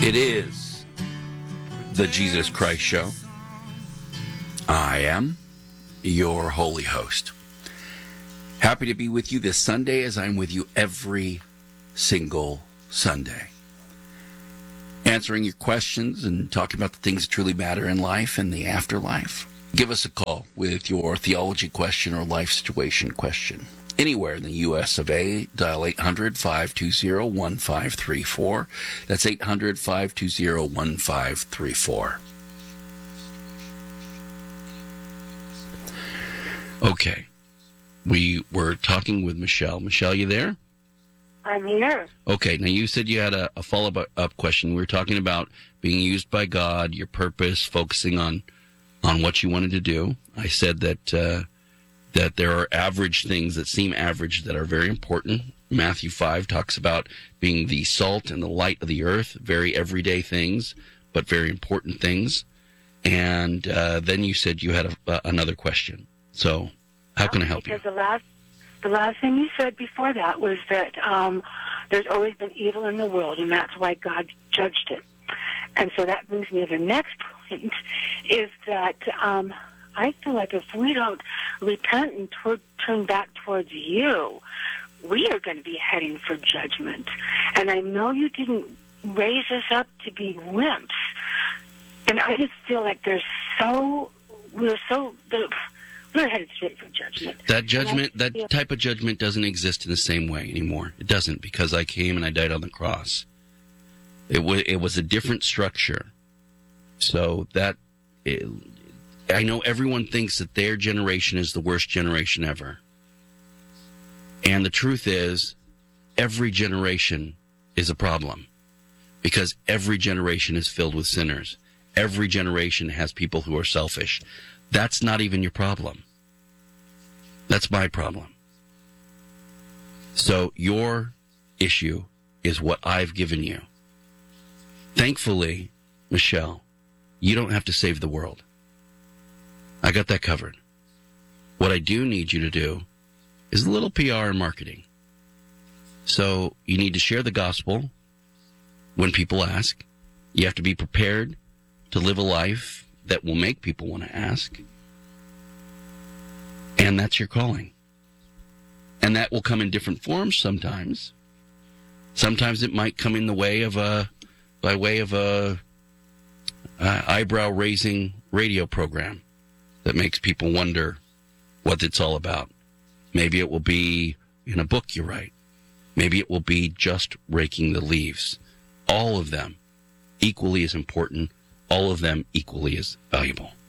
It is the Jesus Christ Show. I am your holy host. Happy to be with you this Sunday, as I'm with you every single Sunday. Answering your questions and talking about the things that truly matter in life and the afterlife. Give us a call with your theology question or life situation question. Anywhere in the U.S. of A, dial 800-520-1534. That's 800-520-1534. Okay. We were talking with Michelle. Michelle, you there? I'm here. Okay. Now, you said you had a follow-up question. We were talking about being used by God, your purpose, focusing on what you wanted to do. I said that there are average things that seem average that are very important. Matthew 5 talks about being the salt and the light of the earth, very everyday things, but very important things. And then you said you had another question. So how can I help you? Because the last thing you said before that was that there's always been evil in the world, and that's why God judged it. And so that brings me to the next point, is that I feel like if we don't repent and turn back towards you, we are going to be heading for judgment. And I know you didn't raise us up to be wimps, and I just feel like we're headed straight for judgment. That type of judgment doesn't exist in the same way anymore. It doesn't, because I came and I died on the cross. It was a different structure. So I know everyone thinks that their generation is the worst generation ever. And the truth is, every generation is a problem, because every generation is filled with sinners. Every generation has people who are selfish. That's not even your problem. That's my problem. So your issue is what I've given you. Thankfully, Michelle, you don't have to save the world. I got that covered. What I do need you to do is a little PR and marketing. So you need to share the gospel when people ask. You have to be prepared to live a life that will make people want to ask. And that's your calling. And that will come in different forms sometimes. Sometimes it might come in the way of by way of a eyebrow-raising radio program that makes people wonder what it's all about. Maybe it will be in a book you write. Maybe it will be just raking the leaves. All of them equally as important. All of them equally as valuable.